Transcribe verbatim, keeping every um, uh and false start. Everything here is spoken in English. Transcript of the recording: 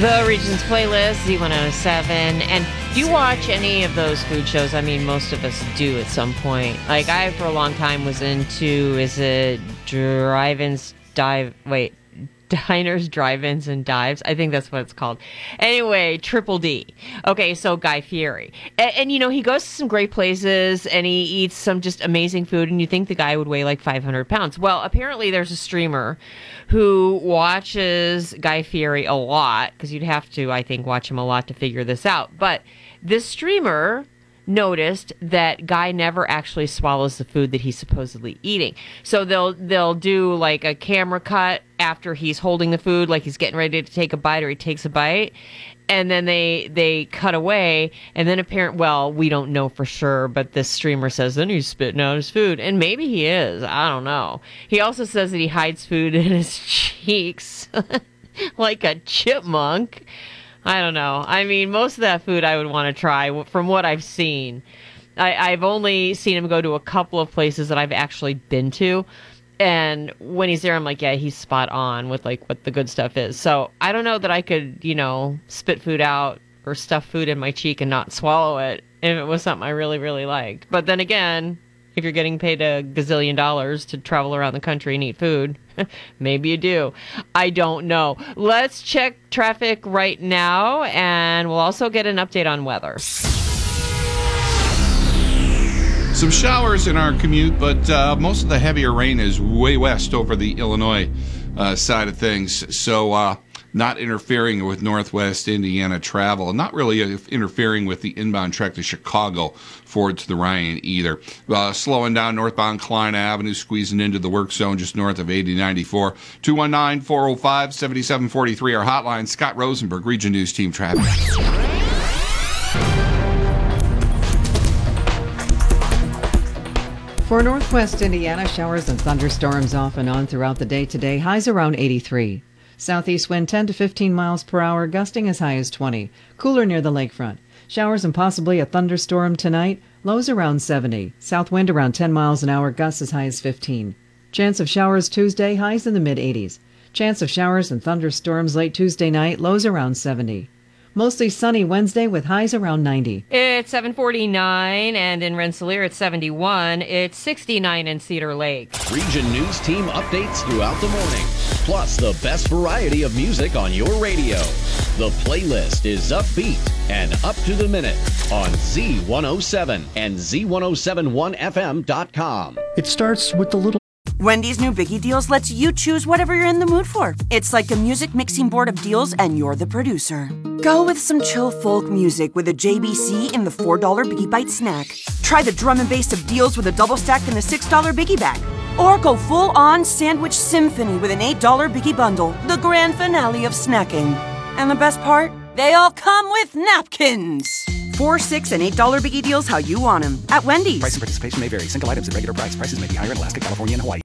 The Regions Playlist, Z one oh seven. And do you watch any of those food shows? I mean, most of us do at some point. Like, I, for a long time, was into, is it drive-ins, dive, wait, diners, drive-ins, and dives? I think that's what it's called. Anyway, Triple D. Okay, so Guy Fieri. And, and, you know, he goes to some great places, and he eats some just amazing food, and you think the guy would weigh like five hundred pounds. Well, apparently there's a streamer who watches Guy Fieri a lot, because you'd have to, I think, watch him a lot to figure this out. But this streamer noticed that Guy never actually swallows the food that he's supposedly eating. So they'll they'll do like a camera cut after he's holding the food, like he's getting ready to take a bite, or he takes a bite, and then they they cut away, and then apparent well, we don't know for sure, but this streamer says then he's spitting out his food, and maybe he is. I don't know. He also says that he hides food in his cheeks like a chipmunk. I don't know. I mean, most of that food I would want to try from what I've seen. I, I've only seen him go to a couple of places that I've actually been to. And when he's there, I'm like, yeah, he's spot on with like what the good stuff is. So I don't know that I could, you know, spit food out or stuff food in my cheek and not swallow it if it was something I really, really liked. But then again, if you're getting paid a gazillion dollars to travel around the country and eat food, maybe you do. I don't know. Let's check traffic right now, and we'll also get an update on weather. Some showers in our commute, but uh, most of the heavier rain is way west over the Illinois uh, side of things. So uh, not interfering with Northwest Indiana travel, not really interfering with the inbound trek to Chicago forward to the Ryan either. Uh, slowing down northbound Klein Avenue, squeezing into the work zone just north of eighty ninety-four. two one nine, four oh five, seven seven four three, our hotline. Scott Rosenberg, Region News Team Traffic. For Northwest Indiana, showers and thunderstorms off and on throughout the day today. Highs around eighty-three. Southeast wind ten to fifteen miles per hour, gusting as high as twenty. Cooler near the lakefront. Showers and possibly a thunderstorm tonight. Lows around seventy. South wind around ten miles an hour, gusts as high as fifteen. Chance of showers Tuesday, highs in the mid-eighties. Chance of showers and thunderstorms late Tuesday night, lows around seventy. Mostly sunny Wednesday with highs around ninety. It's seven forty-nine, and in Rensselaer it's seventy-one. It's sixty-nine in Cedar Lake. Region News Team updates throughout the morning, plus the best variety of music on your radio. The playlist is upbeat and up to the minute on Z one oh seven and Z ten seventy-one F M dot com. It starts with the little... Wendy's new Biggie Deals lets you choose whatever you're in the mood for. It's like a music mixing board of deals, and you're the producer. Go with some chill folk music with a J B C in the four dollar Biggie Bite snack. Try the drum and bass of deals with a double stack in the six dollar Biggie Bag. Or go full-on sandwich symphony with an eight dollar Biggie Bundle, the grand finale of snacking. And the best part? They all come with napkins. Four, six, and eight dollar Biggie Deals how you want them at Wendy's. Price and participation may vary. Single items at regular price. Prices may be higher in Alaska, California, and Hawaii.